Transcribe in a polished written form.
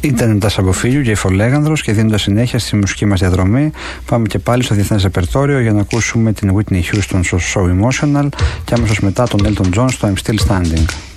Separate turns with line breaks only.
Ήταν τα Σαμποφύλιου και η Φολέγανδρος, και δίνοντας συνέχεια στη μουσική μας διαδρομή, πάμε και πάλι στο διεθνές ρεπερτόριο για να ακούσουμε την Whitney Houston στο So Emotional και αμέσως μετά τον Elton John στο I'm Still Standing.